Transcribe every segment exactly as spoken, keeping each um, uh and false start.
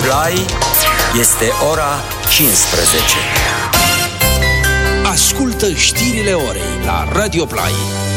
Play, este ora cincisprezece. Ascultă știrile orei la Radio Play.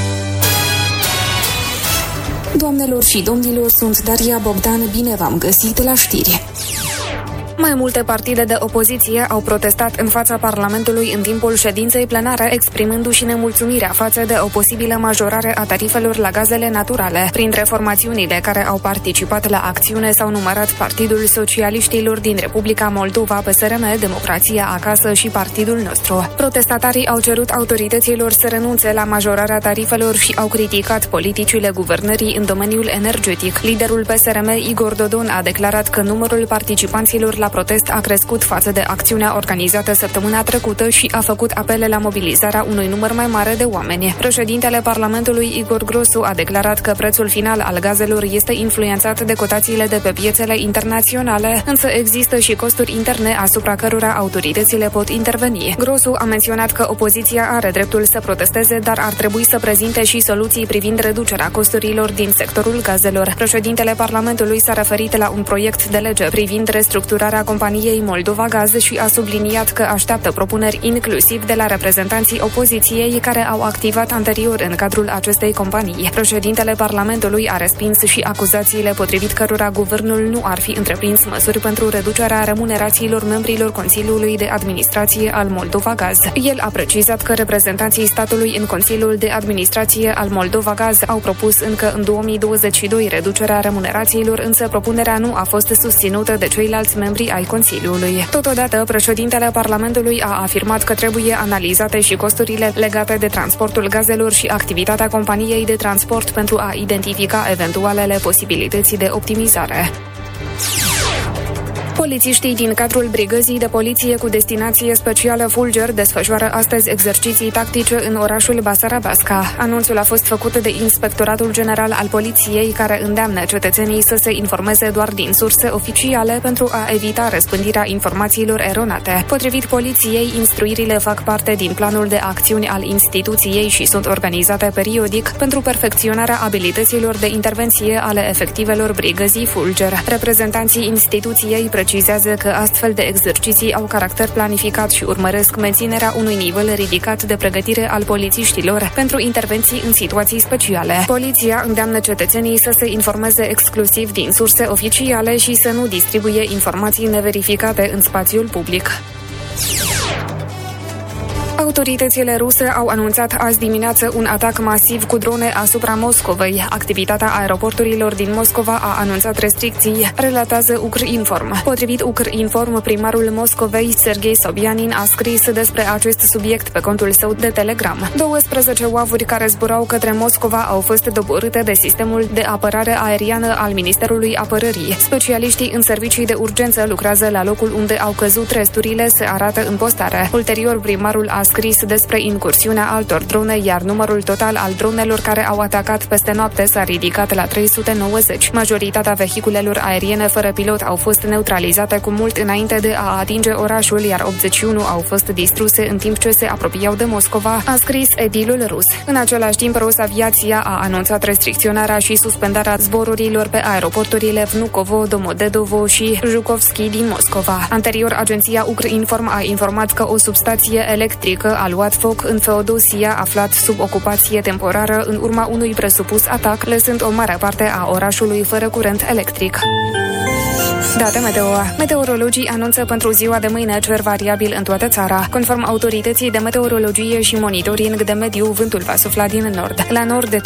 Doamnelor și domnilor, sunt Daria Bogdan, bine v-am găsit la știri. Mai multe partide de opoziție au protestat în fața Parlamentului în timpul ședinței plenare, exprimându-și nemulțumirea față de o posibilă majorare a tarifelor la gazele naturale. Printre formațiunile care au participat la acțiune s-au numărat Partidul Socialiștilor din Republica Moldova, P S R M, Democrația Acasă și Partidul Nostru. Protestatarii au cerut autorităților să renunțe la majorarea tarifelor și au criticat politicile guvernării în domeniul energetic. Liderul P S R M, Igor Dodon, a declarat că numărul participanților la protest a crescut față de acțiunea organizată săptămâna trecută și a făcut apele la mobilizarea unui număr mai mare de oameni. Președintele Parlamentului, Igor Grosu, a declarat că prețul final al gazelor este influențat de cotațiile de pe piețele internaționale, însă există și costuri interne asupra cărora autoritățile pot interveni. Grosu a menționat că opoziția are dreptul să protesteze, dar ar trebui să prezinte și soluții privind reducerea costurilor din sectorul gazelor. Președintele Parlamentului s-a referit la un proiect de lege privind restructurarea companiei Moldova Gaz și a subliniat că așteaptă propuneri inclusiv de la reprezentanții opoziției care au activat anterior în cadrul acestei companii. Președintele Parlamentului a respins și acuzațiile potrivit cărora guvernul nu ar fi întreprins măsuri pentru reducerea remunerațiilor membrilor Consiliului de Administrație al Moldova Gaz. El a precizat că reprezentanții statului în Consiliul de Administrație al Moldova Gaz au propus încă în două mii douăzeci și doi reducerea remunerațiilor, însă propunerea nu a fost susținută de ceilalți membri ai Consiliului. Totodată, președintele Parlamentului a afirmat că trebuie analizate și costurile legate de transportul gazelor și activitatea companiei de transport pentru a identifica eventualele posibilități de optimizare. Polițiștii din cadrul Brigăzii de Poliție cu destinație specială Fulger desfășoară astăzi exerciții tactice în orașul Basarabasca. Anunțul a fost făcut de Inspectoratul General al Poliției, care îndeamnă cetățenii să se informeze doar din surse oficiale pentru a evita răspândirea informațiilor eronate. Potrivit poliției, instruirile fac parte din planul de acțiuni al instituției și sunt organizate periodic pentru perfecționarea abilităților de intervenție ale efectivelor Brigăzii Fulger. Reprezentanții instituției precizează că astfel de exerciții au caracter planificat și urmăresc menținerea unui nivel ridicat de pregătire al polițiștilor pentru intervenții în situații speciale. Poliția îndeamnă cetățenii să se informeze exclusiv din surse oficiale și să nu distribuie informații neverificate în spațiul public. Autoritățile ruse au anunțat azi dimineață un atac masiv cu drone asupra Moscovei. Activitatea aeroporturilor din Moscova a anunțat restricții, relatează Ukrinform. Potrivit Ukrinform, primarul Moscovei, Sergei Sobyanin, a scris despre acest subiect pe contul său de Telegram. douăsprezece uavuri care zburau către Moscova au fost doborâte de sistemul de apărare aeriană al Ministerului Apărării. Specialiștii în servicii de urgență lucrează la locul unde au căzut resturile, se arată în postare. Ulterior, primarul a scris despre incursiunea altor drone, iar numărul total al dronelor care au atacat peste noapte s-a ridicat la trei sute nouăzeci. Majoritatea vehiculelor aeriene fără pilot au fost neutralizate cu mult înainte de a atinge orașul, iar optzeci și unu au fost distruse în timp ce se apropiau de Moscova, a scris edilul rus. În același timp, Rosaviația a anunțat restricționarea și suspendarea zborurilor pe aeroporturile Vnukovo, Domodedovo și Zhukovski din Moscova. Anterior, agenția Ukrinform a informat că o substație electrică a luat foc în Feodosia, aflat sub ocupație temporară în urma unui presupus atac, lăsând o mare parte a orașului fără curent electric. Date meteo. Meteorologii anunță pentru ziua de mâine cer variabil în toată țara. Conform autorității de meteorologie și monitoring de mediu, vântul va sufla din nord. La nord de